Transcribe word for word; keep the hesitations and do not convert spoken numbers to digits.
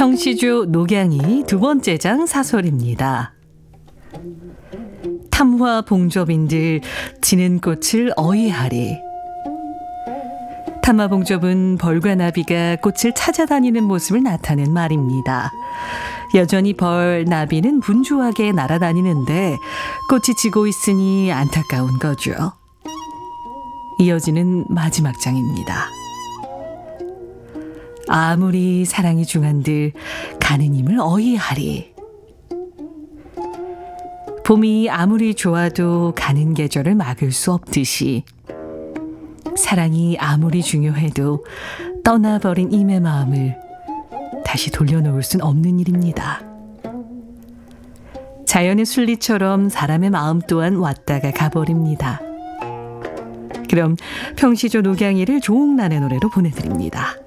평시조 녹양이 두 번째 장 사설입니다. 탐화 봉접인들 지는 꽃을 어이하리. 탐화 봉접은 벌과 나비가 꽃을 찾아다니는 모습을 나타낸 말입니다. 여전히 벌, 나비는 분주하게 날아다니는데 꽃이 지고 있으니 안타까운 거죠. 이어지는 마지막 장입니다. 아무리 사랑이 중한들 가는 힘을 어이하리. 봄이 아무리 좋아도 가는 계절을 막을 수 없듯이 사랑이 아무리 중요해도 떠나버린 임의 마음을 다시 돌려놓을 순 없는 일입니다. 자연의 순리처럼 사람의 마음 또한 왔다가 가버립니다. 그럼 평시조 녹양이를 조옥란의 노래로 보내드립니다.